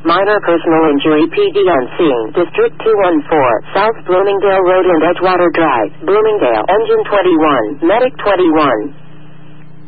Minor personal injury PD on scene. District 214, South Bloomingdale Road and Edgewater Drive. Bloomingdale. Engine 21. Medic 21.